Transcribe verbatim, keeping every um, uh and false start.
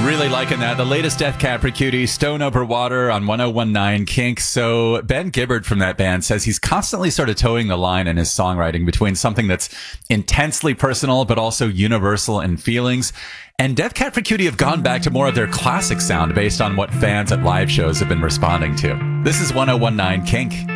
Really liking that. The latest Death Cab for Cutie, Stone Over Water on one oh one nine Kink. So Ben Gibbard from that band says he's constantly sort of towing the line in his songwriting between something that's intensely personal but also universal in feelings. And Death Cab for Cutie have gone back to more of their classic sound based on what fans at live shows have been responding to. This is one oh one nine Kink.